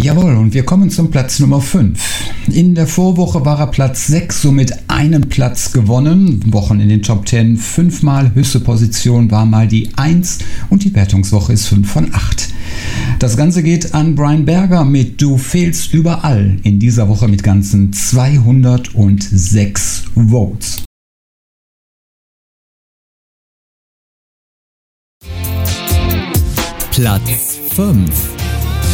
Jawohl, und wir kommen zum Platz Nummer 5. In der Vorwoche war er Platz 6, somit einen Platz gewonnen. Wochen in den Top 10, 5-mal höchste Position war mal die 1 und die Wertungswoche ist 5 von 8. Das Ganze geht an Brian Berger mit Du fehlst überall, in dieser Woche mit ganzen 206 Votes. Platz 5.